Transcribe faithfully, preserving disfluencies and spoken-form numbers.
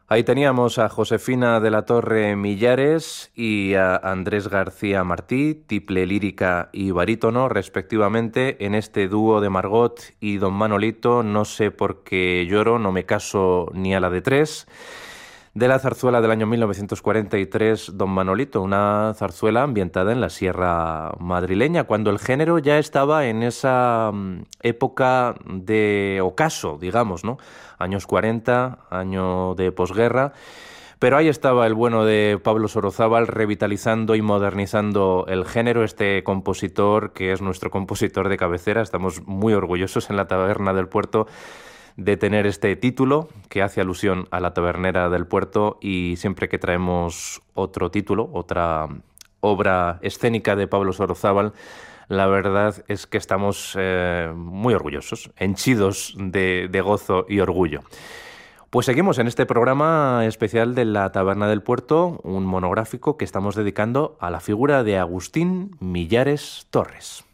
Ahí teníamos a Josefina de la Torre Millares y a Andrés García Martí, tiple lírica y barítono, respectivamente, en este dúo de Margot y Don Manolito, No sé por qué lloro, no me caso ni a la de tres, de la zarzuela del año mil novecientos cuarenta y tres, Don Manolito, una zarzuela ambientada en la Sierra madrileña, cuando el género ya estaba en esa mm, época de ocaso, digamos, ¿no? Años cuarenta, año de posguerra, pero ahí estaba el bueno de Pablo Sorozábal revitalizando y modernizando el género, este compositor que es nuestro compositor de cabecera. Estamos muy orgullosos en la Taberna del Puerto de tener este título que hace alusión a la tabernera del puerto, y siempre que traemos otro título, otra obra escénica de Pablo Sorozábal, la verdad es que estamos eh, muy orgullosos, henchidos de, de gozo y orgullo. Pues seguimos en este programa especial de la Taberna del Puerto, un monográfico que estamos dedicando a la figura de Agustín Millares Torres.